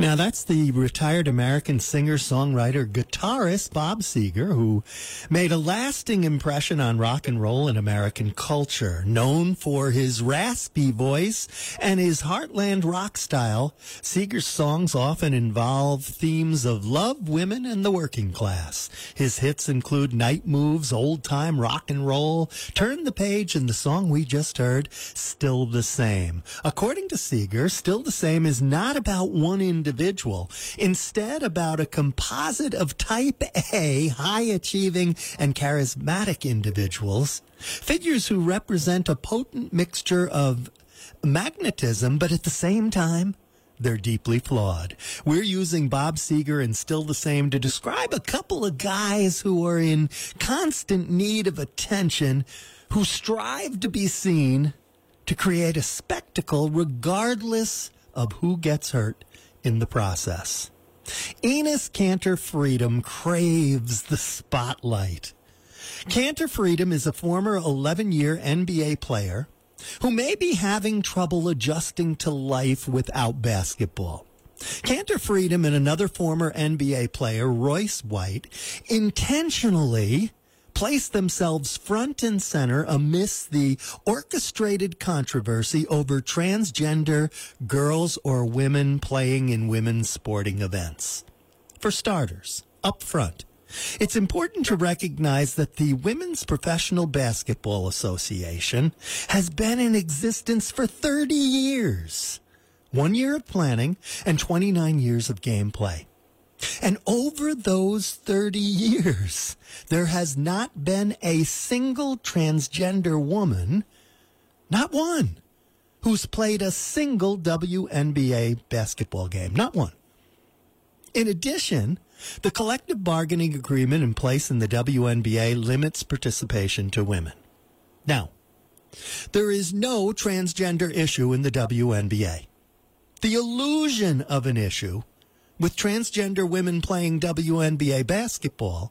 Now, that's the retired American singer-songwriter, guitarist Bob Seger, who made a lasting impression on rock and roll in American culture. Known for his raspy voice and his heartland rock style, Seger's songs often involve themes of love, women, and the working class. His hits include Night Moves, Old Time Rock and Roll, Turn the Page, and the song we just heard, Still the Same. According to Seger, Still the Same is not about one individual, instead about a composite of type A, high-achieving and charismatic individuals, figures who represent a potent mixture of magnetism, but at the same time, they're deeply flawed. We're using Bob Seger and Still the Same to describe a couple of guys who are in constant need of attention, who strive to be seen, to create a spectacle regardless of who gets hurt in the process. Enes Kanter Freedom craves the spotlight. Kanter Freedom is a former 11-year NBA player who may be having trouble adjusting to life without basketball. Kanter Freedom and another former NBA player, Royce White, intentionally placed themselves front and center amidst the orchestrated controversy over transgender girls or women playing in women's sporting events. For starters, up front, it's important to recognize that the Women's Professional Basketball Association has been in existence for 30 years. 1 year of planning and 29 years of gameplay. And over those 30 years, there has not been a single transgender woman, not one, who's played a single WNBA basketball game. Not one. In addition, the collective bargaining agreement in place in the WNBA limits participation to women. Now, there is no transgender issue in the WNBA. The illusion of an issue with transgender women playing WNBA basketball,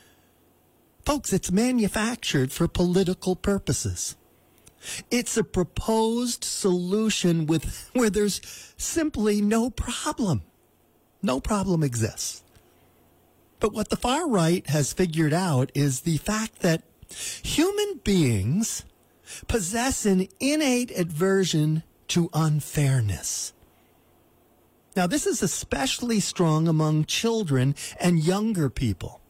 folks, it's manufactured for political purposes. It's a proposed solution where there's simply no problem. No problem exists. But what the far right has figured out is the fact that human beings possess an innate aversion to unfairness. Now, this is especially strong among children and younger people.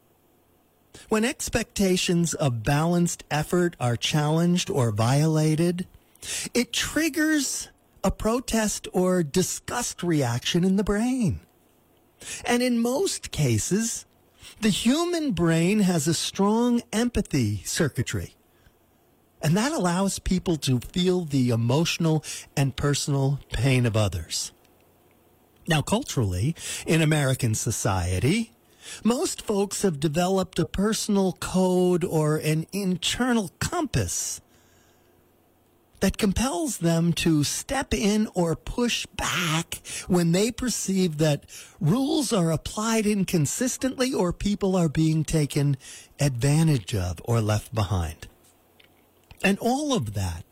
When expectations of balanced effort are challenged or violated, it triggers a protest or disgust reaction in the brain. And in most cases, the human brain has a strong empathy circuitry. And that allows people to feel the emotional and personal pain of others. Now, culturally, in American society, most folks have developed a personal code or an internal compass that compels them to step in or push back when they perceive that rules are applied inconsistently or people are being taken advantage of or left behind. And all of that,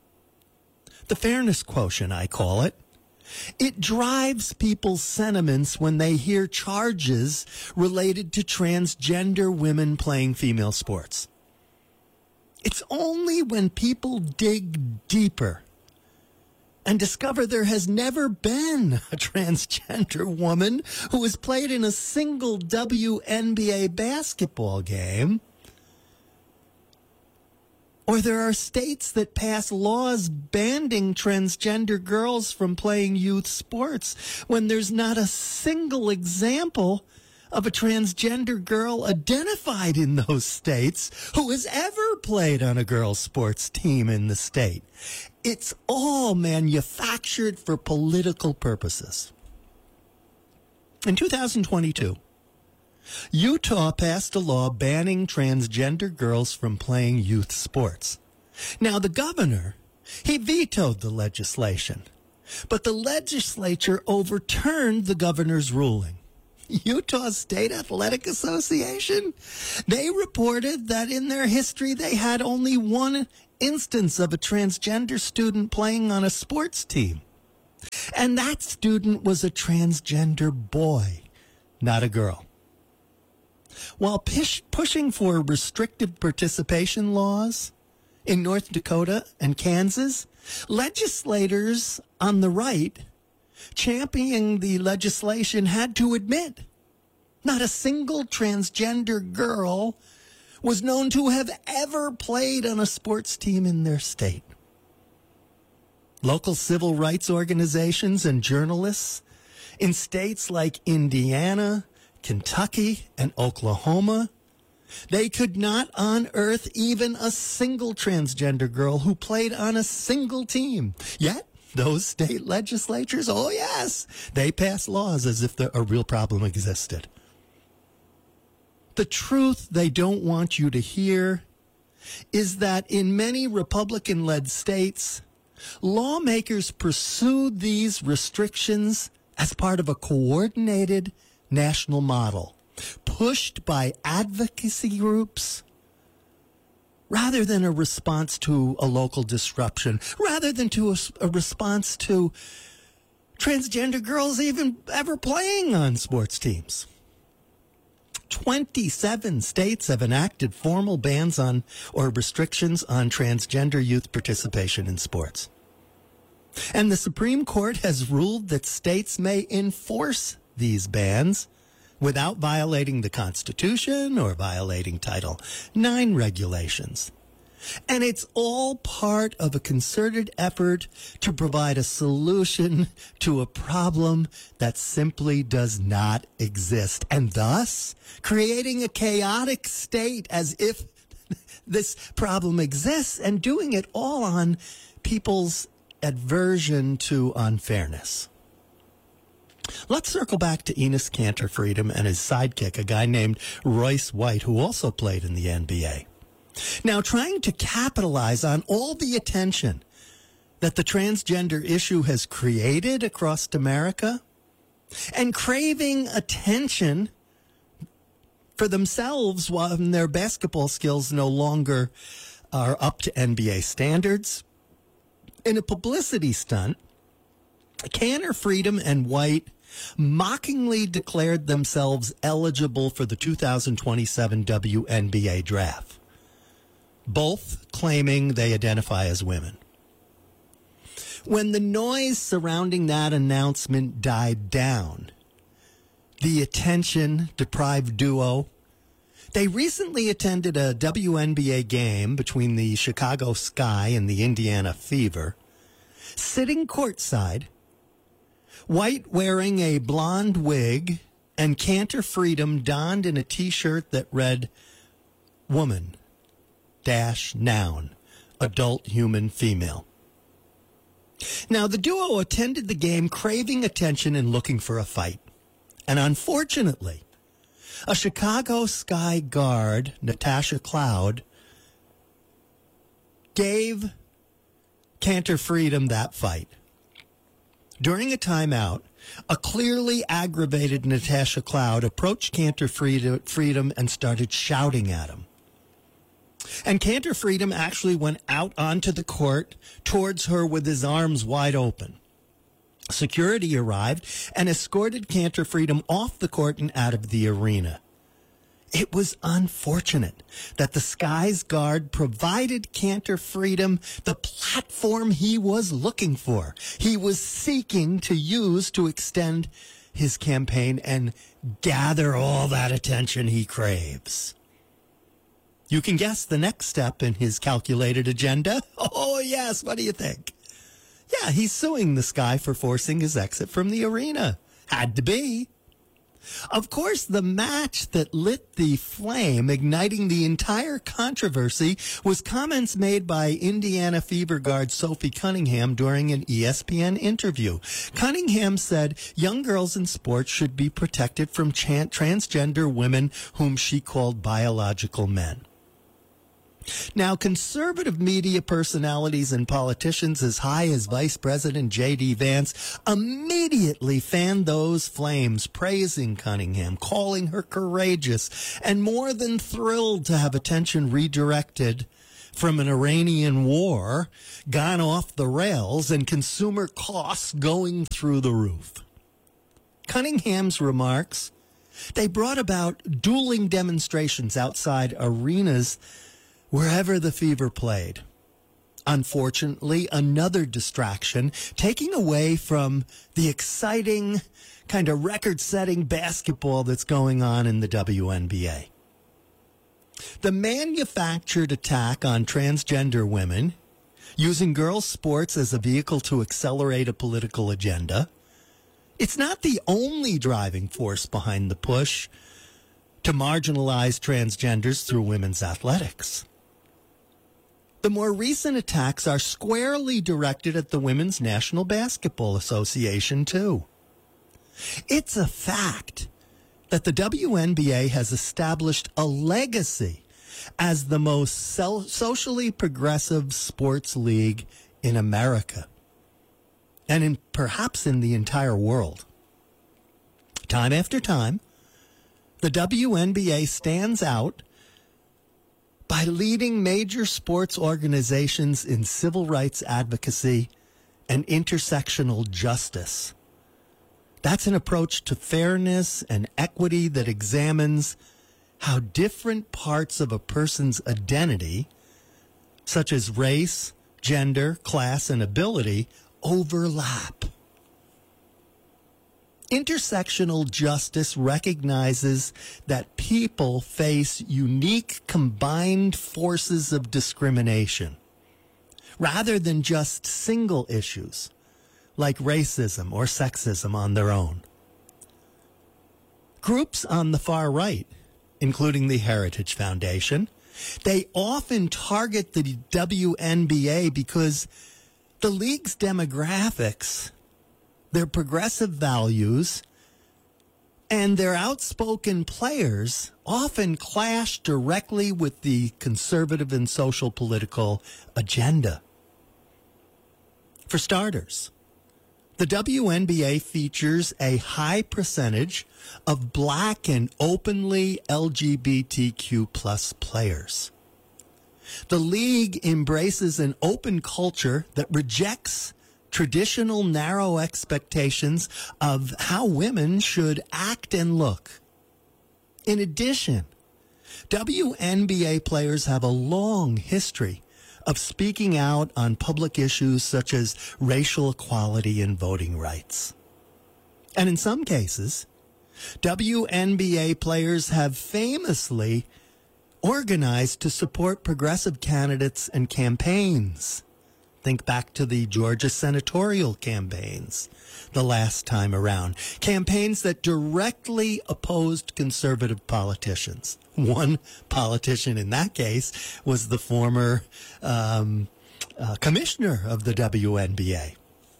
the fairness quotient, I call it, it drives people's sentiments when they hear charges related to transgender women playing female sports. It's only when people dig deeper and discover there has never been a transgender woman who has played in a single WNBA basketball game, or there are states that pass laws banning transgender girls from playing youth sports when there's not a single example of a transgender girl identified in those states who has ever played on a girls' sports team in the state. It's all manufactured for political purposes. In 2022, Utah passed a law banning transgender girls from playing youth sports. Now, the governor, he vetoed the legislation, but the legislature overturned the governor's ruling. Utah State Athletic Association, they reported that in their history they had only one instance of a transgender student playing on a sports team. And that student was a transgender boy, not a girl. While pushing for restrictive participation laws in North Dakota and Kansas, legislators on the right championing the legislation had to admit not a single transgender girl was known to have ever played on a sports team in their state. Local civil rights organizations and journalists in states like Indiana, Kentucky, and Oklahoma, they could not unearth even a single transgender girl who played on a single team. Yet, those state legislatures, oh yes, they passed laws as if a real problem existed. The truth they don't want you to hear is that in many Republican-led states, lawmakers pursued these restrictions as part of a coordinated national model, pushed by advocacy groups, rather than a response to a local disruption, rather than to a response to transgender girls even ever playing on sports teams. 27 states have enacted formal bans on or restrictions on transgender youth participation in sports. And the Supreme Court has ruled that states may enforce these bans without violating the Constitution or violating Title IX regulations. And it's all part of a concerted effort to provide a solution to a problem that simply does not exist, and thus creating a chaotic state as if this problem exists, and doing it all on people's aversion to unfairness. Let's circle back to Enes Kanter Freedom and his sidekick, a guy named Royce White, who also played in the NBA. Now, trying to capitalize on all the attention that the transgender issue has created across America and craving attention for themselves when their basketball skills no longer are up to NBA standards. In a publicity stunt, Kanter, Freedom, and White mockingly declared themselves eligible for the 2027 WNBA draft, both claiming they identify as women. When the noise surrounding that announcement died down, the attention-deprived duo, they recently attended a WNBA game between the Chicago Sky and the Indiana Fever, sitting courtside, White wearing a blonde wig and Kanter Freedom donned in a T-shirt that read, "Woman, noun, adult human female." Now, the duo attended the game craving attention and looking for a fight. And unfortunately, a Chicago Sky guard, Natasha Cloud, gave Kanter Freedom that fight. During a timeout, a clearly aggravated Natasha Cloud approached Kanter Freedom and started shouting at him. And Kanter Freedom actually went out onto the court towards her with his arms wide open. Security arrived and escorted Kanter Freedom off the court and out of the arena. It was unfortunate that the Sky's guard provided Kanter Freedom the platform he was looking for. He was seeking to use to extend his campaign and gather all that attention he craves. You can guess the next step in his calculated agenda. Oh, yes. What do you think? Yeah, he's suing the Sky for forcing his exit from the arena. Had to be. Of course, the match that lit the flame, igniting the entire controversy, was comments made by Indiana Fever guard Sophie Cunningham during an ESPN interview. Cunningham said young girls in sports should be protected from transgender women whom she called biological men. Now, conservative media personalities and politicians as high as Vice President J.D. Vance immediately fanned those flames, praising Cunningham, calling her courageous, and more than thrilled to have attention redirected from an Iranian war gone off the rails and consumer costs going through the roof. Cunningham's remarks, they brought about dueling demonstrations outside arenas wherever the fever played. Unfortunately, another distraction, taking away from the exciting, kind of record-setting basketball that's going on in the WNBA. The manufactured attack on transgender women, using girls' sports as a vehicle to accelerate a political agenda, it's not the only driving force behind the push to marginalize transgenders through women's athletics. The more recent attacks are squarely directed at the Women's National Basketball Association, too. It's a fact that the WNBA has established a legacy as the most socially progressive sports league in America, and perhaps in the entire world. Time after time, the WNBA stands out by leading major sports organizations in civil rights advocacy and intersectional justice. That's an approach to fairness and equity that examines how different parts of a person's identity, such as race, gender, class, and ability, overlap. Intersectional justice recognizes that people face unique combined forces of discrimination, rather than just single issues like racism or sexism on their own. Groups on the far right, including the Heritage Foundation, they often target the WNBA because the league's demographics, their progressive values, and their outspoken players often clash directly with the conservative and social political agenda. For starters, the WNBA features a high percentage of black and openly LGBTQ plus players. The league embraces an open culture that rejects traditional narrow expectations of how women should act and look. In addition, WNBA players have a long history of speaking out on public issues such as racial equality and voting rights. And in some cases, WNBA players have famously organized to support progressive candidates and campaigns. Think back to the Georgia senatorial campaigns the last time around. Campaigns that directly opposed conservative politicians. One politician in that case was the former commissioner of the WNBA.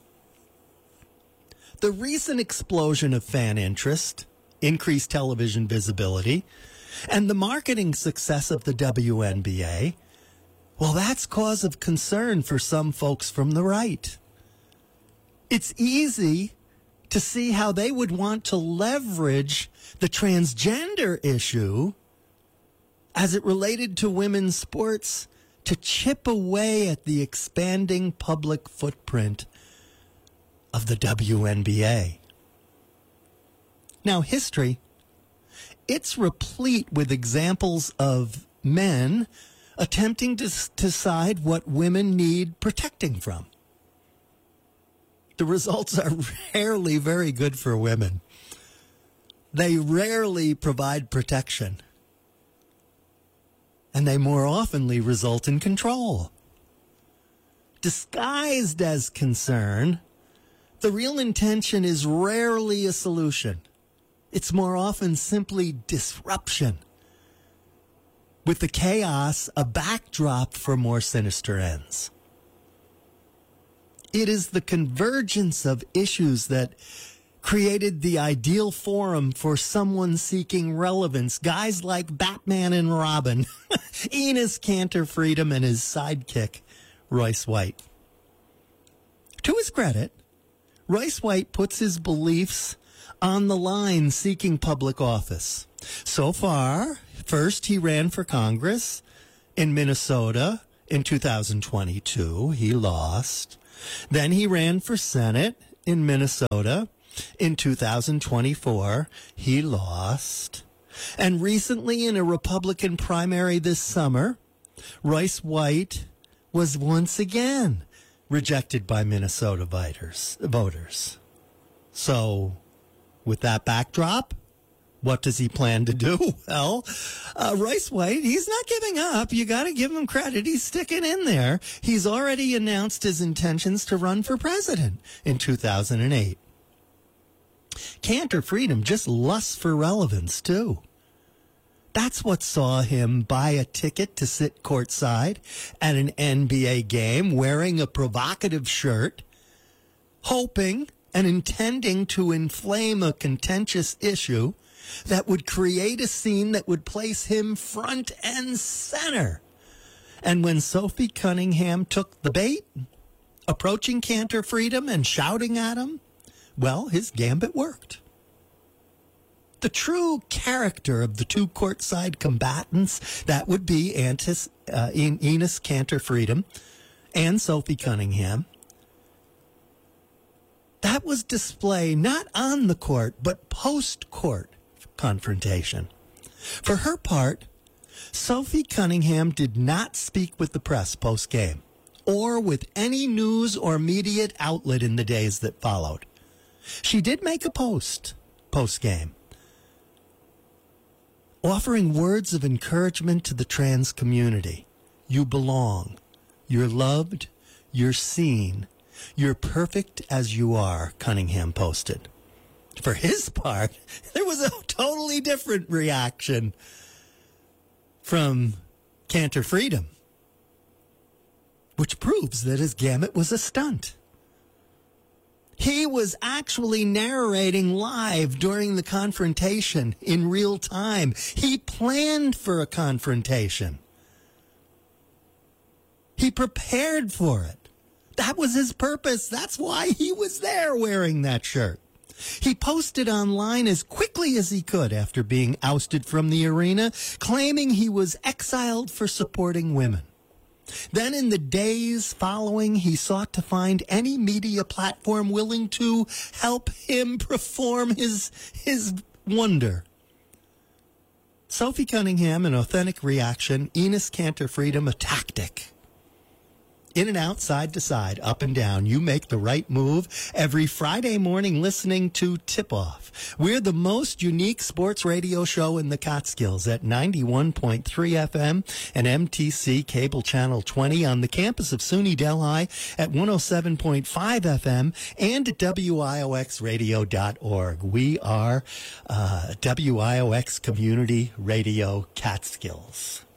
The recent explosion of fan interest, increased television visibility, and the marketing success of the WNBA, well, that's cause of concern for some folks from the right. It's easy to see how they would want to leverage the transgender issue as it related to women's sports to chip away at the expanding public footprint of the WNBA. Now, history, it's replete with examples of men attempting to decide what women need protecting from. The results are rarely very good for women. They rarely provide protection. And they more oftenly result in control. Disguised as concern, the real intention is rarely a solution. It's more often simply disruption, with the chaos a backdrop for more sinister ends. It is the convergence of issues that created the ideal forum for someone seeking relevance. Guys like Batman and Robin, Enos Cantor Freedom, and his sidekick, Royce White. To his credit, Royce White puts his beliefs on the line seeking public office. So far, first he ran for Congress in Minnesota In 2022, he lost. Then he ran for Senate in Minnesota. In 2024, he lost. And recently, in a Republican primary this summer, Royce White was once again rejected by Minnesota voters. So, with that backdrop, what does he plan to do? Well, Royce White, he's not giving up. You got to give him credit. He's sticking in there. He's already announced his intentions to run for president in 2008. Cantor Freedom just lusts for relevance, too. That's what saw him buy a ticket to sit courtside at an NBA game wearing a provocative shirt, hoping and intending to inflame a contentious issue that would create a scene that would place him front and center. And when Sophie Cunningham took the bait, approaching Cantor Freedom and shouting at him, well, his gambit worked. The true character of the two courtside combatants, that would be Enes Cantor Freedom and Sophie Cunningham, that was displayed not on the court, but post-court confrontation. For her part, Sophie Cunningham did not speak with the press post-game or with any news or media outlet in the days that followed. She did make a post-game, offering words of encouragement to the trans community. You belong. You're loved. You're seen. You're perfect as you are, Cunningham posted. For his part, there was a totally different reaction from Cantor Freedom, which proves that his gambit was a stunt. He was actually narrating live during the confrontation in real time. He planned for a confrontation. He prepared for it. That was his purpose. That's why he was there wearing that shirt. He posted online as quickly as he could after being ousted from the arena, claiming he was exiled for supporting women. Then in the days following, he sought to find any media platform willing to help him perform his wonder. Sophie Cunningham, an authentic reaction. Enes Cantor Freedom, a tactic. In and out, side to side, up and down. You make the right move every Friday morning listening to Tip Off. We're the most unique sports radio show in the Catskills at 91.3 FM and MTC Cable Channel 20 on the campus of SUNY Delhi at 107.5 FM and at WIOXradio.org. We are WIOX Community Radio Catskills.